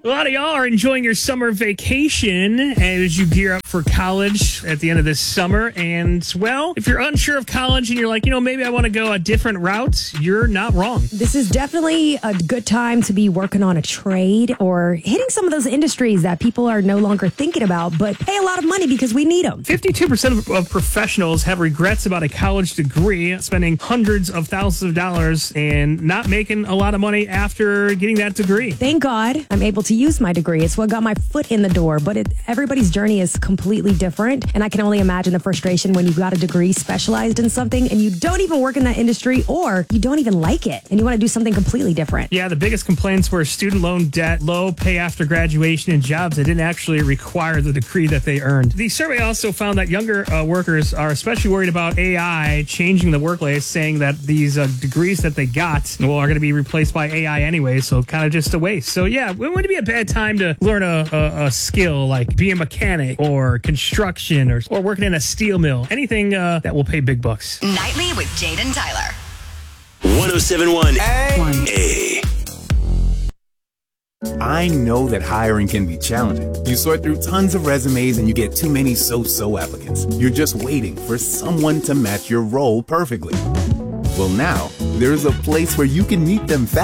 A lot of y'all are enjoying your summer vacation as you gear up for college at the end of this summer. And, well, if you're unsure of college and you're like, maybe I want to go a different route, you're not wrong. This is definitely a good time to be working on a trade or hitting some of those industries that people are no longer thinking about, but pay a lot of money because we need them. 52% of professionals have regrets about a college degree, spending hundreds of thousands of dollars and not making a lot of money after getting that degree. Thank God I'm able to use my degree. It's what got my foot in the door, but everybody's journey is completely different. And I can only imagine the frustration when you've got a degree specialized in something and you don't even work in that industry or you don't even like it and you want to do something completely different. Yeah, the biggest complaints were student loan debt, low pay after graduation, and jobs that didn't actually require the degree that they earned. The survey also found that younger workers are especially worried about AI changing the workplace, saying that these degrees that they got are going to be replaced by AI anyway, so kind of just a waste. So yeah, it wouldn't be a bad time to learn a skill like be a mechanic or construction or working in a steel mill. Anything that will pay big bucks. Nightly with Jaden Tyler. 107.1 A. I know that hiring can be challenging. You sort through tons of resumes and you get too many so-so applicants. You're just waiting for someone to match your role perfectly. Well, now, there's a place where you can meet them fast.